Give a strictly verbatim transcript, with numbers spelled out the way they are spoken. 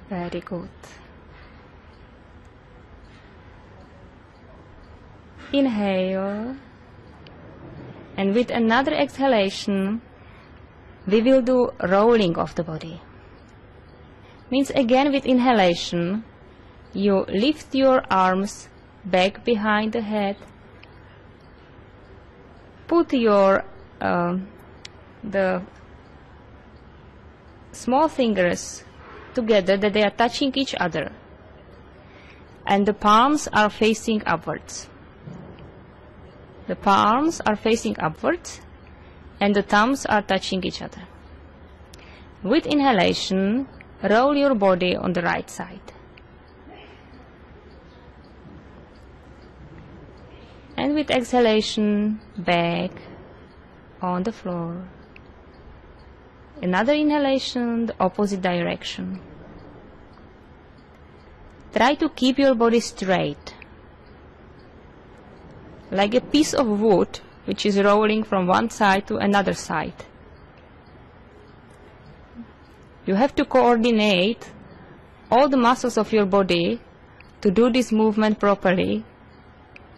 Very good. Inhale. And with another exhalation, we will do rolling of the body. Means again with inhalation, you lift your arms back behind the head. Put your uh, the small fingers together that they are touching each other, and the palms are facing upwards. The palms are facing upwards and the thumbs are touching each other. With inhalation, roll your body on the right side. And with exhalation, back on the floor. Another inhalation, the opposite direction. Try to keep your body straight, like a piece of wood which is rolling from one side to another side. You have to coordinate all the muscles of your body to do this movement properly